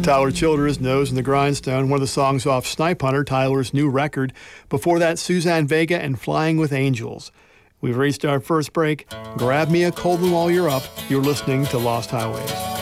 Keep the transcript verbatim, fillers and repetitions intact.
Tyler Childers, Nose in the Grindstone, one of the songs off Snipe Hunter, Tyler's new record. Before that, Suzanne Vega and Flying with Angels. We've reached our first break. Grab me a cold one while you're up. You're listening to Lost Highways.